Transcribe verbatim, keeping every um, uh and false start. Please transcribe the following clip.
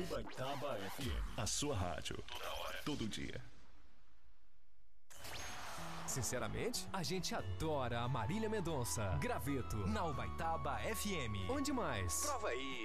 Ubaitaba F M. A sua rádio. Toda hora. Todo dia. Sinceramente, a gente adora a Marília Mendonça. Graveto, na Ubaitaba F M. Onde mais? Prova aí.